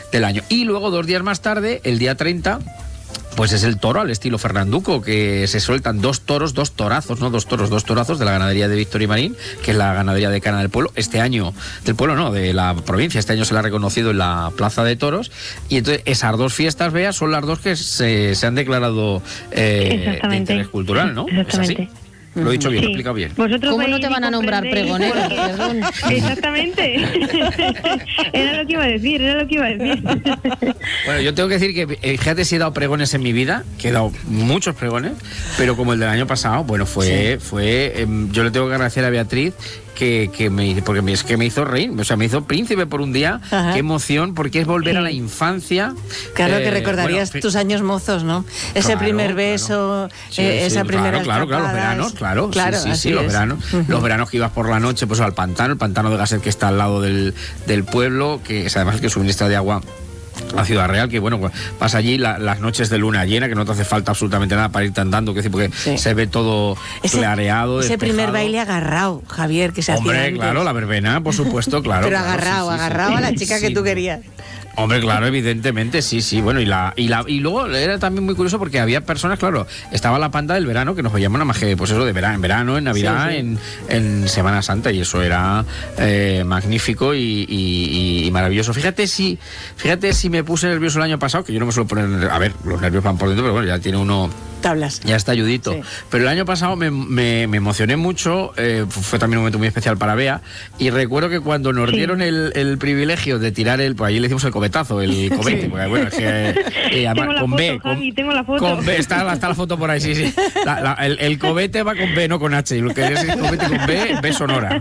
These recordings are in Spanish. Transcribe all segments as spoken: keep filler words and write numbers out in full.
del año. Y luego, dos días más tarde, el día treinta... pues es el toro al estilo Fernanduco, que se sueltan dos toros, dos torazos, no dos toros, dos torazos de la ganadería de Víctor y Marín, que es la ganadería de Cana del Pueblo. Este año, del pueblo no, de la provincia, este año se la ha reconocido en la Plaza de Toros. Y entonces esas dos fiestas, Bea, son las dos que se, se han declarado eh, de interés cultural, ¿no? Exactamente. ¿Es así? Lo he dicho bien, sí. lo he explicado bien. ¿Cómo no te van a nombrar pregonero? Exactamente. Era lo que iba a decir, era lo que iba a decir. Bueno, yo tengo que decir que, fíjate, si he dado pregones en mi vida, que he dado muchos pregones, pero como el del año pasado, bueno, fue, sí. fue eh, yo le tengo que agradecer a Beatriz que, que me porque es que me hizo reír, o sea, me hizo príncipe por un día. Ajá. Qué emoción, porque es volver sí. a la infancia. Claro, eh, que recordarías bueno, tus años mozos, ¿no? Ese claro, primer beso, claro. sí, eh, esa sí, primera claro, claro, claro, los veranos, claro, claro sí, sí, sí los veranos, uh-huh. los veranos que ibas por la noche, pues al pantano, el pantano de Gasset que está al lado del, del pueblo, que es además el que suministra de agua la Ciudad Real, que bueno, vas allí la, las noches de luna llena, que no te hace falta absolutamente nada para irte andando, que decir, porque sí. se ve todo ese, clareado. Ese despejado. Primer baile agarrado, Javier, que se hacía Hombre, antes. Claro, la verbena, por supuesto, claro. Pero claro, agarrado, sí, sí, agarrado sí. a la chica sí, que tú querías. Hombre, claro, evidentemente, sí, sí. Bueno, y la y la y luego era también muy curioso porque había personas, claro, estaba la panda del verano que nos veíamos nada más que, pues eso, de verano, en verano, en Navidad, sí, sí. En, en Semana Santa, y eso era eh, magnífico y, y, y maravilloso. Fíjate si, fíjate si me puse nervioso el año pasado, que yo no me suelo poner, a ver, los nervios van por dentro, pero bueno, ya tiene uno... Tablas. Ya está ayudito. Sí. Pero el año pasado me, me, me emocioné mucho, eh, fue también un momento muy especial para Bea, y recuerdo que cuando nos sí. dieron el, el privilegio de tirar el, pues allí le hicimos el cobetazo, el cobete, sí. porque bueno, es que eh, además, tengo la con foto, B, Javi, con, tengo la foto. Con B, está, está la foto por ahí, sí, sí. La, la, el, el cobete va con B, no con H, y lo que es el cobete con B, B sonora.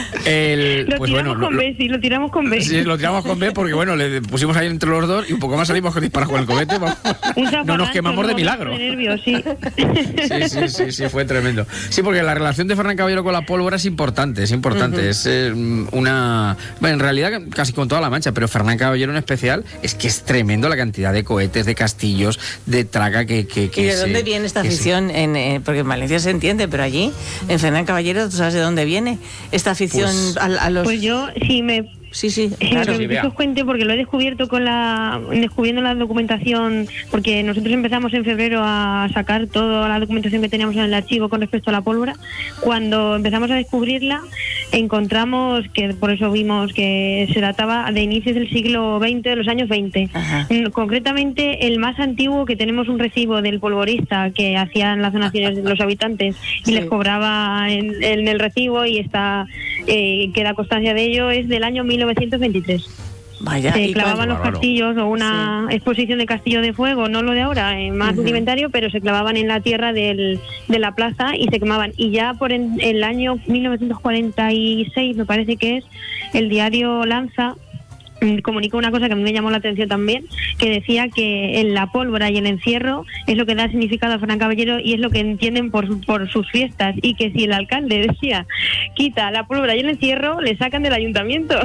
El, lo pues tiramos bueno, con lo, B, sí, lo tiramos con B. Sí, lo tiramos con B porque bueno, le pusimos ahí entre los dos y un poco más salimos con disparar con el cobete. Vamos, no nos quemamos de milagro. De nervios, sí. Sí, sí, sí, sí, fue tremendo. Sí, porque la relación de Fernán Caballero con la pólvora es importante, es importante. Uh-huh. Es eh, una... Bueno, en realidad casi con toda la Mancha, pero Fernán Caballero en especial, es que es tremendo la cantidad de cohetes, de castillos, de traga que... que, que ¿Y de se, dónde viene esta afición? En, eh, porque en Valencia se entiende, pero allí, en Fernán Caballero, ¿tú sabes de dónde viene esta afición pues, a, a los...? Pues yo, sí me... Sí, sí, claro. Sí, os cuente porque lo he descubierto con la descubriendo la documentación, porque nosotros empezamos en febrero a sacar toda la documentación que teníamos en el archivo con respecto a la pólvora. Cuando empezamos a descubrirla, encontramos que, por eso vimos que se databa de inicios del siglo veinte, de los años veinte. Ajá. Concretamente, el más antiguo, que tenemos un recibo del polvorista que hacían las donaciones de los habitantes y sí. les cobraba en, en el recibo, y está eh, queda constancia de ello, es del año mil novecientos veintitrés. Vaya, se clavaban los castillos, o una sí. exposición de castillo de fuego, no lo de ahora, eh, más uh-huh. rudimentario, pero se clavaban en la tierra del, de la plaza y se quemaban. Y ya por en, el año mil novecientos cuarenta y seis, me parece que es, el diario Lanza comunicó una cosa que a mí me llamó la atención también, que decía que en la pólvora y el encierro es lo que da significado a Fernán Caballero y es lo que entienden por, por sus fiestas, y que si el alcalde decía quita la pólvora y el encierro, le sacan del ayuntamiento.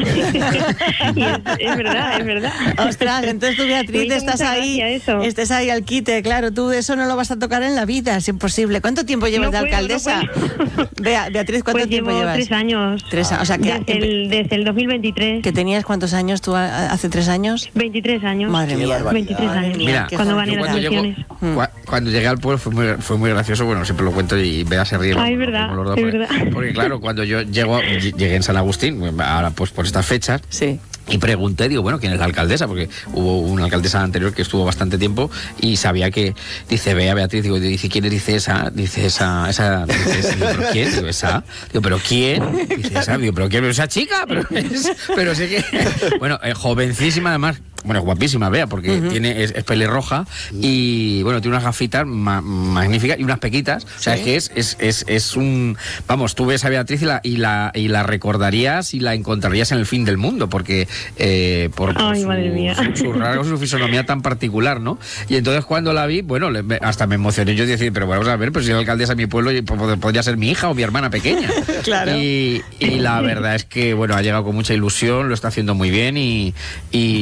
Y es, es verdad, es verdad. Ostras, entonces tú, Beatriz, estás ahí, estás ahí al quite, claro, tú eso no lo vas a tocar en la vida, es imposible. ¿Cuánto tiempo llevas no de puedo, alcaldesa? No Bea, Beatriz, ¿cuánto pues tiempo llevo llevas? Tres años. Tres años, o sea, que desde, el, desde el dos mil veintitrés. ¿Que tenías cuántos años tú hace tres años? veintitrés años. Madre mía, veintitrés años. Mira, cuando van en las elecciones. Cuando llegué al pueblo fue muy, fue muy gracioso, bueno, siempre lo cuento y Bea se ríe. Ay, verdad, es porque, verdad. Porque claro, cuando yo llego, llegué en San Agustín, ahora pues por estas fechas, sí. Y pregunté, digo, bueno, ¿quién es la alcaldesa? Porque hubo una alcaldesa anterior que estuvo bastante tiempo y sabía que, dice, Bea, Beatriz, digo, dice, ¿quién es? Dice esa, dice esa, esa, dice esa, digo, ¿pero quién? Digo, esa, digo, ¿pero quién? Dice esa, digo, ¿pero quién? ¿Pero esa chica? Pero, es, pero sé que, bueno, eh, jovencísima además, bueno, guapísima, Bea, porque uh-huh. tiene, es, es pelirroja y, bueno, tiene unas gafitas ma- magníficas y unas pequitas, o sea, ¿sí? Es que es, es, es, es un, vamos, tú ves a Beatriz y la, y la, y la recordarías y la encontrarías en el fin del mundo, porque Eh, por, por Ay, su, madre mía. su, su rasgo, su fisonomía tan particular, ¿no? Y entonces cuando la vi, bueno, le, hasta me emocioné yo decir, pero vamos a ver, pues si la alcaldesa de mi pueblo podría ser mi hija o mi hermana pequeña. Claro. Y, y la verdad es que, bueno, ha llegado con mucha ilusión, lo está haciendo muy bien y, y la verdad es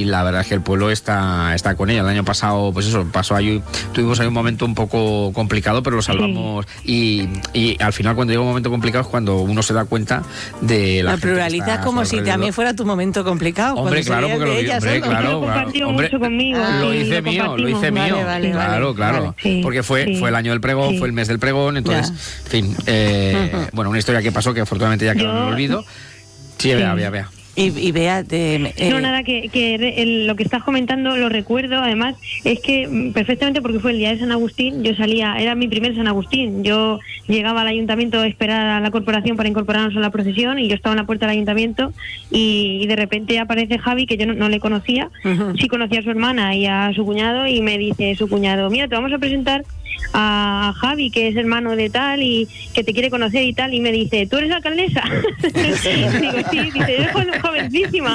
que el pueblo está, está con ella. El año pasado, pues eso, pasó ahí, tuvimos ahí un momento un poco complicado, pero lo salvamos. Sí. Y, y al final, cuando llega un momento complicado, es cuando uno se da cuenta de la. La pluralidad, como si también fuera tu momento complicado. Hombre, claro, porque lo ella hombre, solo. claro, compartió hombre, mucho conmigo. Ah, lo hice lo mío, lo hice mío. Vale, vale, claro, vale, claro. vale. Sí, porque fue, sí. fue el año del pregón, Sí. fue el mes del pregón, entonces, en fin, eh, uh-huh. bueno, una historia que pasó que afortunadamente ya quedó en el olvido. Sí, sí. vea, vea, vea. Y, y vea, de, eh... no nada que, que el, lo que estás comentando lo recuerdo. Además es que perfectamente, porque fue el día de San Agustín. Yo salía, era mi primer San Agustín. Yo llegaba al ayuntamiento a esperar a la corporación para incorporarnos a la procesión, y yo estaba en la puerta del ayuntamiento y, y de repente aparece Javi, que yo no, no le conocía. Uh-huh. Sí conocía a su hermana y a su cuñado, y me dice su cuñado: mira, te vamos a presentar a Javi, que es hermano de tal y que te quiere conocer y tal. Y me dice: ¿tú eres la alcaldesa? Digo, sí. Dice: eres jovencísima.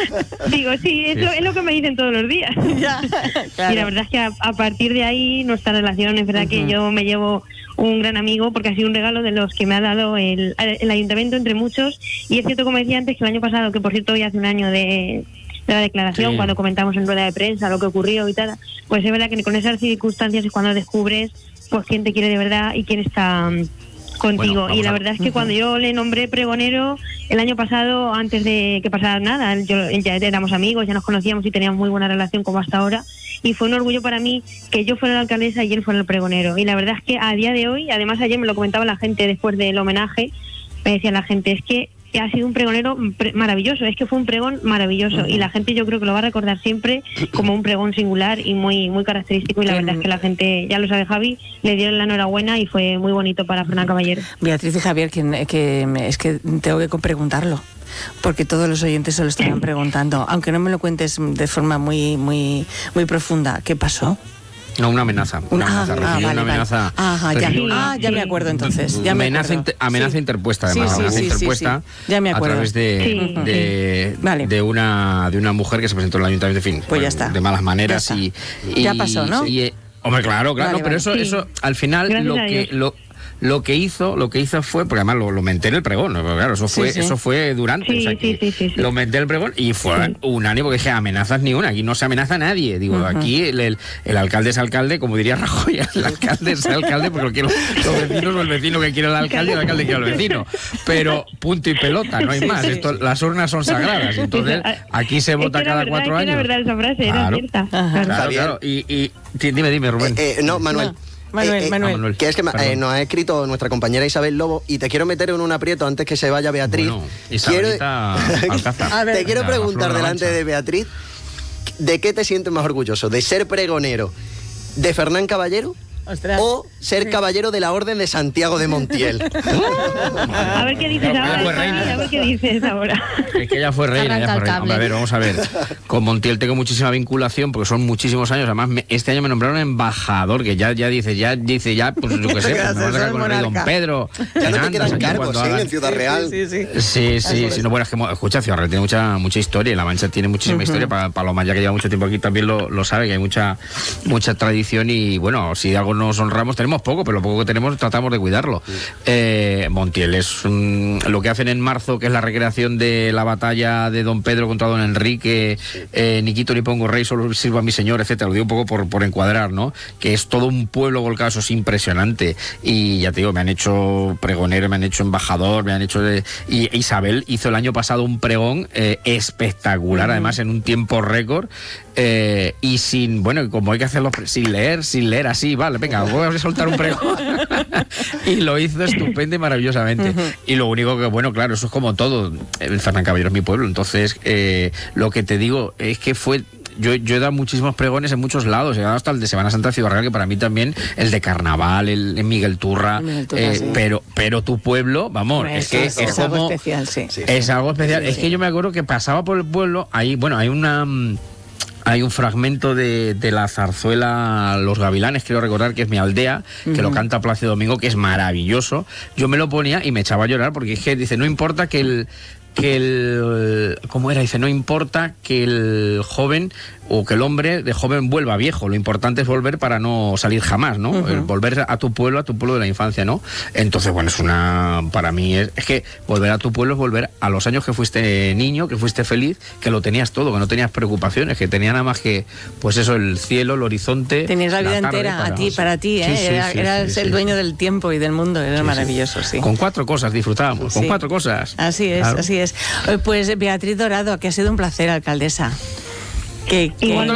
Digo, sí, es lo, es lo que me dicen todos los días. Ya, claro. Y la verdad es que a, a partir de ahí nuestra relación, es verdad uh-huh. que yo me llevo un gran amigo, porque ha sido un regalo de los que me ha dado el, el ayuntamiento, entre muchos. Y es cierto, como decía antes, que el año pasado, que por cierto hoy hace un año de de la declaración, sí. cuando comentamos en rueda de prensa lo que ocurrió y tal, pues es verdad que con esas circunstancias es cuando descubres pues quién te quiere de verdad y quién está um, contigo. Bueno, y la a... verdad es que uh-huh. cuando yo le nombré pregonero el año pasado, antes de que pasara nada, yo, ya éramos amigos, ya nos conocíamos y teníamos muy buena relación como hasta ahora, y fue un orgullo para mí que yo fuera la alcaldesa y él fuera el pregonero. Y la verdad es que a día de hoy, además ayer me lo comentaba la gente después del homenaje, me decía la gente, es que ha sido un pregonero pre- maravilloso, es que fue un pregón maravilloso, uh-huh. y la gente yo creo que lo va a recordar siempre como un pregón singular y muy muy característico, y la verdad es que la gente, ya lo sabe Javi, le dieron la enhorabuena y fue muy bonito para Fernán Caballero. Beatriz y Javier, que, que es que tengo que preguntarlo, porque todos los oyentes se lo estarán preguntando, aunque no me lo cuentes de forma muy muy muy profunda. ¿Qué pasó? No, una amenaza. Una ah, amenaza. Ah, vale, una amenaza. Vale. Ajá, ya, una, ah, ya me acuerdo entonces. Ya me amenaza acuerdo. Inter, amenaza sí. interpuesta, además. Sí, sí, amenaza sí, interpuesta sí, sí. Ya me acuerdo. a través de, sí. de, vale. de, una, de una mujer que se presentó en el ayuntamiento, en fin, pues ya está. de malas maneras. Ya, y, y ya pasó, ¿no? Y, hombre, claro, claro, vale, pero vale. eso, sí. eso al final Gracias lo que... Lo, Lo que hizo, lo que hizo fue, porque además lo, lo menté en el pregón, ¿no? Claro, eso fue, sí, sí. eso fue durante, sí, o sea, sí, sí, sí, sí. lo menté en el pregón y fue sí. unánime, porque dije, amenazas ni una, aquí no se amenaza a nadie, digo, uh-huh. aquí el, el, el alcalde es alcalde, como diría Rajoy, el alcalde es alcalde, porque lo quiero, los vecinos o el vecino que quiere el alcalde, el alcalde quiere al vecino, pero punto y pelota, no hay más, sí, sí. Esto, las urnas son sagradas, entonces aquí se vota cada verdad, cuatro es años. Era verdad esa frase, claro. Era cierta. Claro, claro, y, y dime, dime, Rubén. Eh, eh, no, Manuel. No. Manuel, eh, eh, Manuel. Manuel. Que es que eh, nos ha escrito nuestra compañera Isabel Lobo y te quiero meter en un aprieto antes que se vaya Beatriz. Bueno, Isabelita quiero... Te quiero Venga, preguntar delante de Beatriz, ¿de qué te sientes más orgulloso? ¿De ser pregonero de Fernán Caballero? Ostras. O ser caballero de la Orden de Santiago de Montiel. A ver qué dices ahora. Fue reina. A ver qué dices ahora. Es que ella fue reina, ella fue reina. Hombre, a ver, vamos a ver. Con Montiel tengo muchísima vinculación porque son muchísimos años. Además, me, este año me nombraron embajador, que ya, ya dice, ya dice, ya, pues yo qué sé, pues me van a sacar con el rey Don Pedro. Ya no te quedan cargos, ¿sí? Hagan... En Ciudad Real. Sí, sí, sí. Sí, sí, sí no, bueno, es que, escucha, Ciudad Real tiene mucha, mucha historia y La Mancha tiene muchísima uh-huh. historia. Para Paloma, ya que lleva mucho tiempo aquí, también lo, lo sabe, que hay mucha, mucha tradición y, bueno, si algo nos honramos, tenemos poco, pero lo poco que tenemos tratamos de cuidarlo. Sí. Eh, Montiel es um, lo que hacen en marzo, que es la recreación de la batalla de Don Pedro contra Don Enrique, eh, ni quito ni pongo rey, solo sirva a mi señor, etcétera. Lo digo un poco por, por encuadrar, ¿no? Que es todo un pueblo volcado, eso es impresionante. Y ya te digo, me han hecho pregonero, me han hecho embajador, me han hecho de... Y Isabel hizo el año pasado un pregón eh, espectacular, uh-huh. además en un tiempo récord. Eh, y sin, bueno, como hay que hacerlo sin leer, sin leer así, vale, venga, voy a soltar un pregón. Y lo hizo estupendo y maravillosamente. Uh-huh. Y lo único que, bueno, claro, eso es como todo. El Fernán Caballero es mi pueblo, entonces eh, lo que te digo es que fue... Yo, yo he dado muchísimos pregones en muchos lados, he dado hasta el de Semana Santa de Ciudad Real, que para mí también, el de Carnaval, el de Miguel Turra, Miguel Turra eh, sí. pero, pero tu pueblo, vamos, bueno, es que es, es como... algo especial, sí. sí, sí. Es algo especial. Sí, es sí. que yo me acuerdo que pasaba por el pueblo, ahí, bueno, hay una... Hay un fragmento de, de la zarzuela Los Gavilanes, quiero recordar, que es Mi Aldea, que uh-huh. lo canta Plácido Domingo, que es maravilloso. Yo me lo ponía y me echaba a llorar, porque es que dice, no importa que el... que el... ¿Cómo era? Dice, no importa que el joven o que el hombre de joven vuelva viejo, lo importante es volver para no salir jamás, ¿no? Uh-huh. El volver a tu pueblo, a tu pueblo de la infancia, ¿no? Entonces, bueno, es una... Para mí es, es que volver a tu pueblo es volver a los años que fuiste niño, que fuiste feliz, que lo tenías todo, que no tenías preocupaciones, que tenía nada más que, pues eso, el cielo, el horizonte... Tenías la vida la entera para, a ti, para ti, ¿eh? Sí, sí, Era, sí, eras sí, el sí, dueño sí. del tiempo y del mundo, era sí, maravilloso, sí. Con cuatro cosas disfrutábamos, sí. con cuatro cosas. Así es, claro. así es. Pues Beatriz Dorado, que ha sido un placer, alcaldesa. Que, que,